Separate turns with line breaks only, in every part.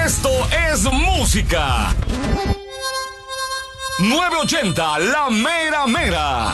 Esto es música. 980, la mera mera.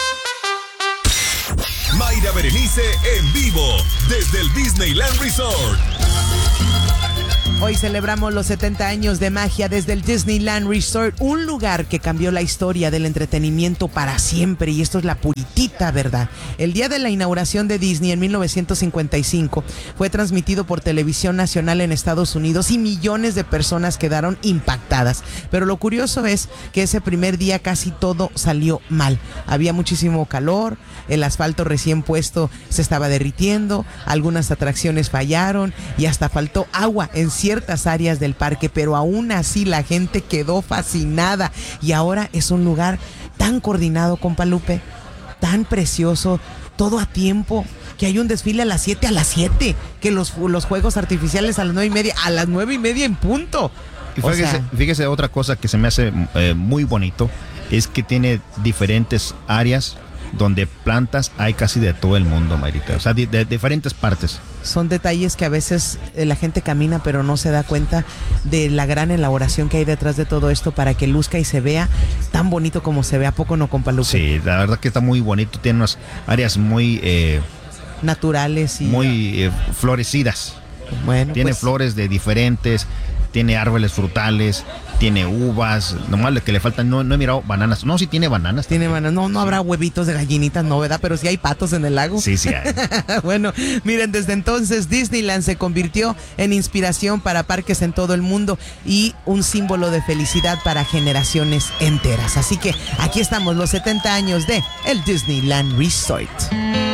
Mayra Berenice en vivo desde el Disneyland Resort.
Hoy celebramos los 70 años de magia desde el Disneyland Resort, un lugar que cambió la historia del entretenimiento para siempre, y esto es la puritita verdad. El día de la inauguración de Disney en 1955 fue transmitido por Televisión Nacional en Estados Unidos y millones de personas quedaron impactadas. Pero lo curioso es que ese primer día casi todo salió mal. Había muchísimo calor, el asfalto recién puesto se estaba derritiendo, algunas atracciones fallaron y hasta faltó agua en ciertas áreas del parque, pero aún así la gente quedó fascinada, y ahora es un lugar tan coordinado, compa Lupe, tan precioso, todo a tiempo, que hay un desfile a las 7, que los juegos artificiales a las 9:30, a las 9:30 en punto.
Y fíjese otra cosa que se me hace muy bonito, es que tiene diferentes áreas donde plantas hay casi de todo el mundo, Mayrita, o sea, de diferentes partes.
Son detalles que a veces la gente camina pero no se da cuenta de la gran elaboración que hay detrás de todo esto para que luzca y se vea tan bonito como se ve. ¿A poco no, compa Lupe?
Sí, la verdad que está muy bonito, tiene unas áreas muy
naturales y
muy florecidas.
Bueno,
tiene
pues,
flores de diferentes, tiene árboles frutales, tiene uvas, nomás lo que le falta, no he mirado bananas. No, sí tiene bananas.
Tiene bananas, no habrá huevitos de gallinitas, no, ¿verdad? Pero sí hay patos en el lago.
Sí hay.
Bueno, miren, desde entonces Disneyland se convirtió en inspiración para parques en todo el mundo y un símbolo de felicidad para generaciones enteras. Así que aquí estamos, los 70 años de el Disneyland Resort.